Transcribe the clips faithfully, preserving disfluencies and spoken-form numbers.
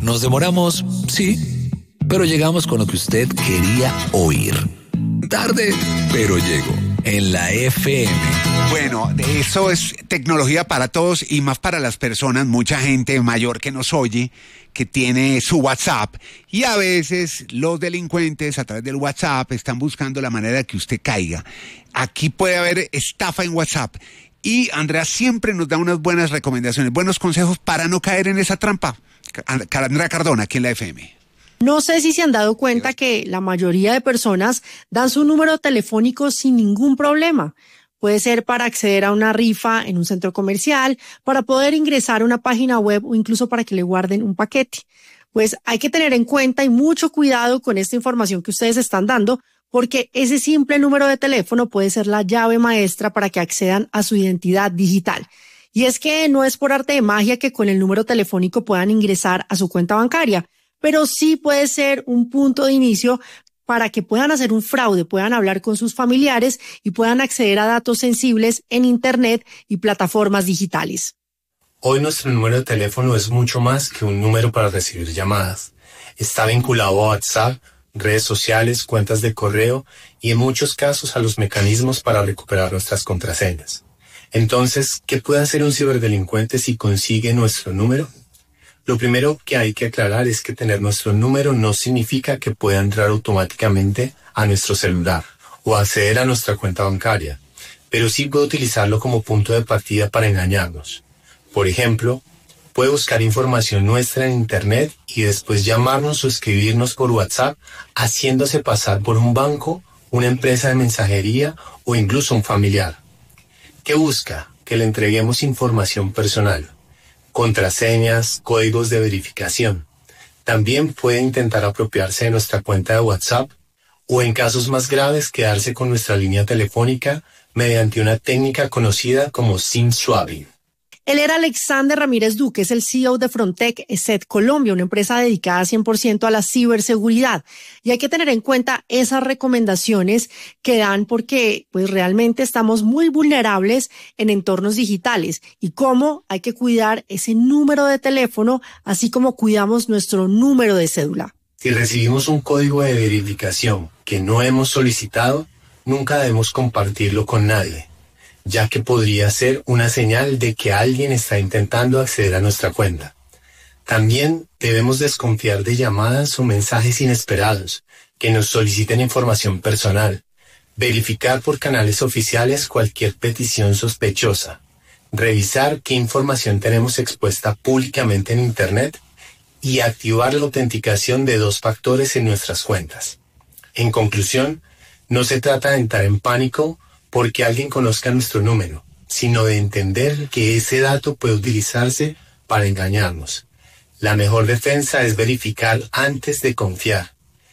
Nos demoramos, sí, pero llegamos con lo que usted quería oír. Tarde, pero llego. En la F M. Bueno, eso es tecnología para todos y más para las personas, mucha gente mayor que nos oye, que tiene su WhatsApp y a veces los delincuentes a través del WhatsApp están buscando la manera de que usted caiga. Aquí puede haber estafa en WhatsApp y Andrea siempre nos da unas buenas recomendaciones, buenos consejos para no caer en esa trampa. Andrea Cardona, aquí en la F M. No sé si se han dado cuenta que la mayoría de personas dan su número telefónico sin ningún problema. Puede ser para acceder a una rifa en un centro comercial, para poder ingresar a una página web o incluso para que le guarden un paquete. Pues hay que tener en cuenta y mucho cuidado con esta información que ustedes están dando, porque ese simple número de teléfono puede ser la llave maestra para que accedan a su identidad digital. Y es que no es por arte de magia que con el número telefónico puedan ingresar a su cuenta bancaria, pero sí puede ser un punto de inicio para que puedan hacer un fraude, puedan hablar con sus familiares y puedan acceder a datos sensibles en Internet y plataformas digitales. Hoy nuestro número de teléfono es mucho más que un número para recibir llamadas. Está vinculado a WhatsApp, redes sociales, cuentas de correo y en muchos casos a los mecanismos para recuperar nuestras contraseñas. Entonces, ¿qué puede hacer un ciberdelincuente si consigue nuestro número? Lo primero que hay que aclarar es que tener nuestro número no significa que pueda entrar automáticamente a nuestro celular o acceder a nuestra cuenta bancaria, pero sí puede utilizarlo como punto de partida para engañarnos. Por ejemplo, puede buscar información nuestra en Internet y después llamarnos o escribirnos por WhatsApp haciéndose pasar por un banco, una empresa de mensajería o incluso un familiar. ¿Qué busca? Que le entreguemos información personal, contraseñas, códigos de verificación. También puede intentar apropiarse de nuestra cuenta de WhatsApp o en casos más graves quedarse con nuestra línea telefónica mediante una técnica conocida como SIM swapping. Él era Alexander Ramírez Duque, es el C E O de Frontec E S E T Colombia, una empresa dedicada cien por ciento a la ciberseguridad. Y hay que tener en cuenta esas recomendaciones que dan porque pues realmente estamos muy vulnerables en entornos digitales y cómo hay que cuidar ese número de teléfono, así como cuidamos nuestro número de cédula. Si recibimos un código de verificación que no hemos solicitado, nunca debemos compartirlo con nadie, ya que podría ser una señal de que alguien está intentando acceder a nuestra cuenta. También debemos desconfiar de llamadas o mensajes inesperados que nos soliciten información personal, verificar por canales oficiales cualquier petición sospechosa, revisar qué información tenemos expuesta públicamente en Internet y activar la autenticación de dos factores en nuestras cuentas. En conclusión, no se trata de entrar en pánico porque alguien conozca nuestro número, sino de entender que ese dato puede utilizarse para engañarnos. La mejor defensa es verificar antes de confiar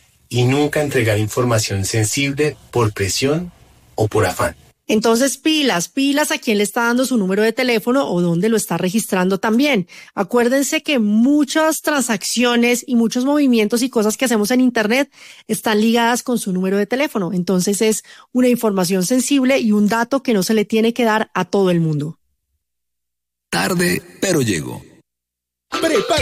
y nunca entregar información sensible por presión o por afán. Entonces, pilas, pilas a quién le está dando su número de teléfono o dónde lo está registrando también. Acuérdense que muchas transacciones y muchos movimientos y cosas que hacemos en Internet están ligadas con su número de teléfono. Entonces es una información sensible y un dato que no se le tiene que dar a todo el mundo. Tarde, pero llego. Prepara